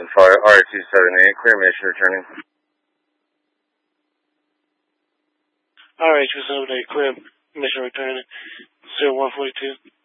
Austin Fire, R278, clear mission returning. R278, clear mission returning, 0142.